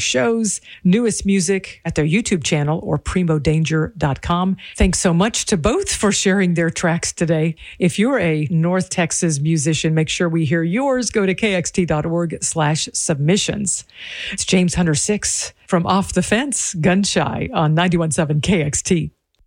shows, newest music at their YouTube channel or primodanger.com. Thanks so much to both for sharing their tracks today. If you're a North Texas musician, make sure we hear yours. Go to kxt.org/submissions. It's James Hunter 6 from Off the Fence, Gun Shy on 91.7 KXT.